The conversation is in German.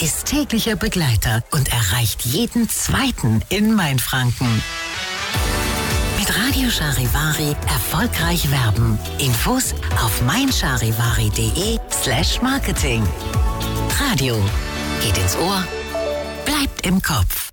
ist täglicher Begleiter und erreicht jeden Zweiten in Mainfranken. Mit Radio Charivari erfolgreich werben. Infos auf meincharivari.de/Marketing. Radio geht ins Ohr, bleibt im Kopf.